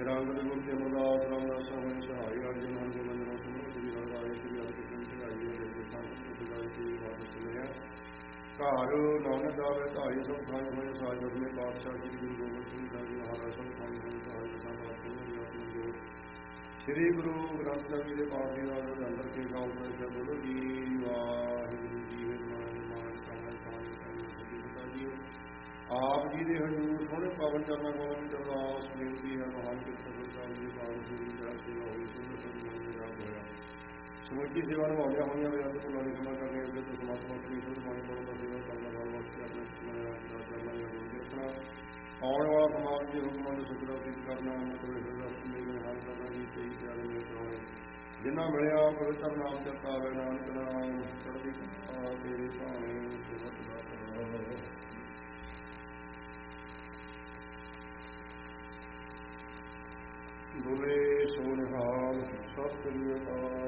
ਰੰਗ ਦੇ ਗੁਰਤੇ ਅਮਰਦਾਸ ਰਾਮਦਾਸ ਹੋਏ ਸਹਾਈ ਅਰਜਨ ਹਨ ਗੋਬਿੰਦ ਸਿੰਘ ਸ੍ਰੀ ਹਰਿਰਾਏ ਸ੍ਰੀ ਹਰਿਕ੍ਰਿਸ਼ਨ ਚੜਾਈ ਦੇ ਸੰਤ ਸ੍ਰੀ ਬਾਦ ਸੁਣਿਆ ਘਰ ਨਾਨਕ ਆਵੇ ਧਾਈ ਸਭ ਖਾਈ ਹੋਏ ਸਾਜ ਦਸਵੇਂ ਪਾਤਸ਼ਾਹ ਸ੍ਰੀ ਗੁਰੂ ਗੋਬਿੰਦ ਸਿੰਘ ਸਾਹਿਬ ਜੀ ਮਹਾਰਾਜ ਸਭ ਖਾਈ ਹੋਏ ਸਾਜ ਦਸਾਂ ਪਾਤਸ਼ਾਹ ਸ੍ਰੀ ਗੁਰੂ ਗ੍ਰੰਥ ਸਾਹਿਬ ਜੀ ਦੇ ਪਾਠ ਦੀ ਰਾਜ ਦੇ ਅੰਦਰ ਕੇ ਗਾਉਂ ਦਾ ਬੋਲੋ ਜੀ ਵਾਹਿਗੁਰੂ ਜੀ ਆਪ ਜੀ ਦੇ ਹਜ਼ੂਰ ਸੋਹਣੇ ਪਾਵਨ ਚਰਨਾਂ ਕੋਲੋਂ ਅਰਦਾਸ ਬੇਨਤੀ ਹੈ ਮਹਾਨ ਕਿਰਪਾ ਸਾਹਿਬ ਜੀ ਪਾਵਨ ਗੁਰੂ ਜੀ ਦਾ ਸੇਵਾ ਹੋਈ ਸੁੰਦਰ ਸੁੰਦਰ ਮਨ ਦਾ ਹੋਇਆ ਸਮੁੱਚੀ ਸੇਵਾ ਨਿਭਾਉਂਦਿਆਂ ਹੋਈਆਂ ਬੇਅੰਤ ਭੁੱਲਾਂ ਦੀ ਖਿਮਾ ਕਰਕੇ ਅੱਗੇ ਤੋਂ ਸਮਾਤਮਾ ਸ੍ਰੀ ਸੁਧ ਬਾਣੀ ਪੜ੍ਹਨ ਦਾ ਸੇਵਾ ਕਰਨਾ ਨਾਲ ਵਾਸਤੇ ਆਪਣੇ ਸਿਮਰਨ ਦਾ ਕਰਨਾ ਜਾਂ ਗੁਰੂ ਦੇਖਣਾ ਆਉਣ ਵਾਲਾ ਸਮਾਜ ਦੇ ਹੁਕਮਾਂ ਦੇ ਸੁਧਰਾ ਪ੍ਰੀਤ ਕਰਨਾ ਮਤਲਬ ਹਿਰਦਾ ਮੇਲ ਹਾਲ ਕਰਨਾ ਜੀ ਸਹੀ ਪਿਆਰੇ ਮੇਰੇ ਕਰਾਉਣੇ ਜਿੰਨਾ ਮਿਲਿਆ ਪਵਿੱਤਰ ਨਾਮ ਚਰਤਾ ਆਵੇ ਨਾਨਕ ਨਾਮ ਚੜ੍ਹਦੀ ਕਲਾ ਤੇਰੇ ਭਾਣੇ ਸੁਭਤ ਦਾ ਬੋਲੇ